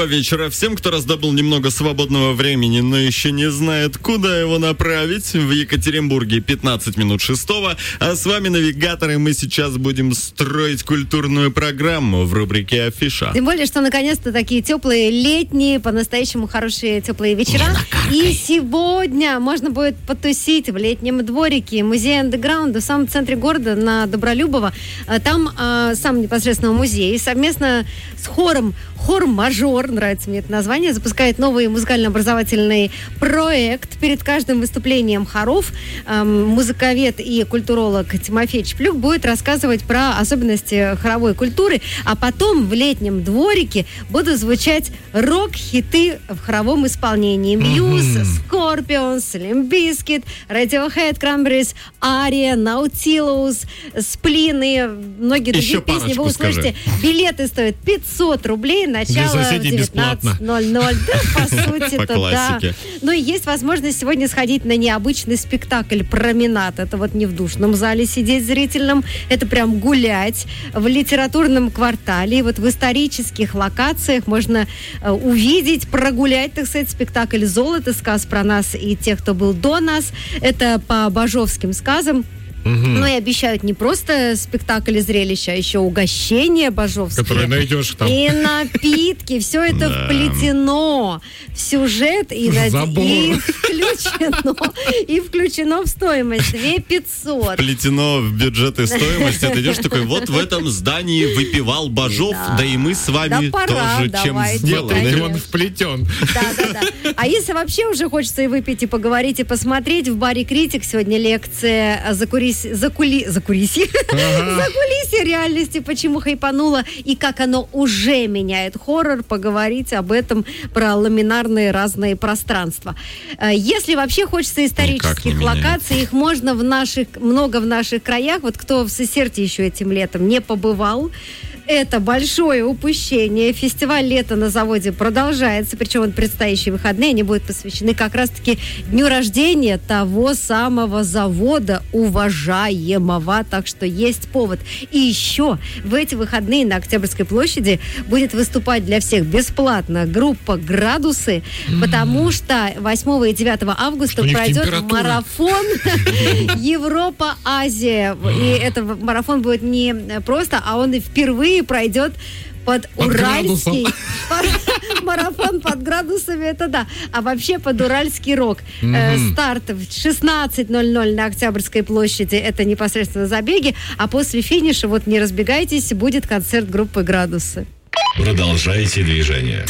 вечера всем, кто раздобыл немного свободного времени, но еще не знает, куда его направить. В Екатеринбурге 15 минут 6-го. А с вами навигаторы. Мы сейчас будем строить культурную программу в рубрике «Афиша». Тем более, что наконец-то такие теплые летние, по-настоящему хорошие теплые вечера. И сегодня можно будет потусить в летнем дворике музея андеграунда в самом центре города на Добролюбово. Там сам непосредственно музей совместно с хором «Хор-мажор», нравится мне это название, запускает новый музыкально-образовательный проект. Перед каждым выступлением хоров музыковед и культуролог Тимофей Чеплюк будет рассказывать про особенности хоровой культуры, а потом в летнем дворике будут звучать рок-хиты в хоровом исполнении. Muse, Scorpions, Limp Bizkit, Radiohead, Cranberries, Aria, Nautilus, Splin и многие другие песни вы услышите. Билеты стоят 500 рублей, начало в 19:00. Да, по сути-то, да. Ну и есть возможность сегодня сходить на необычный спектакль «Променад». Это вот не в душном зале сидеть зрительном, это прям гулять в литературном квартале. И вот в исторических локациях можно увидеть, прогулять, так сказать, спектакль «Золото», сказ про нас и тех, кто был до нас. Это по бажовским сказам. Но и обещают не просто спектакль и зрелище, а еще угощения бажовские. Которые найдешь там. И напитки. Все это вплетено в сюжет и включено в стоимость. 2500. Вплетено в бюджет и стоимость. Ты идешь такой, вот в этом здании выпивал Бажов, да и мы с вами тоже чем сделаны. Он вплетен. Да. А если вообще уже хочется и выпить, и поговорить, и посмотреть, в баре «Критик» сегодня лекция закулисье реальности, почему хайпануло и как оно уже меняет хоррор, поговорить об этом, про ламинарные разные пространства. Если вообще хочется исторических локаций, их можно много в наших краях. Вот кто в Сесерте еще этим летом не побывал, это большое упущение. Фестиваль «Лето на заводе» продолжается, причем вот предстоящие выходные, они будут посвящены как раз-таки дню рождения того самого завода уважаемого, так что есть повод. И еще в эти выходные на Октябрьской площади будет выступать для всех бесплатно группа «Градусы», потому что 8 и 9 августа пройдет марафон Европа-Азия. И этот марафон будет не просто, а он и впервые пройдет под уральский марафон под градусами, это да, а вообще под уральский рок. Старт в 16:00 на Октябрьской площади, это непосредственно забеги, а после финиша, вот не разбегайтесь, будет концерт группы «Градусы». Продолжайте движение.